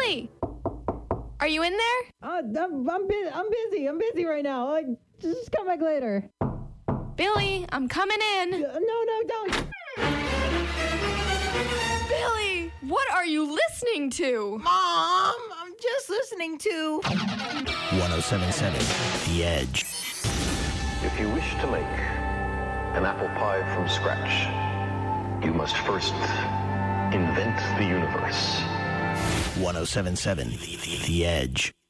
Billy! Are you in there? I'm busy. I'm busy right now. Just come back later. Billy, I'm coming in. No, don't. Billy, what are you listening to? Mom, I'm just listening to 1077 The Edge. If you wish to make an apple pie from scratch, you must first invent the universe. 1077 The Edge.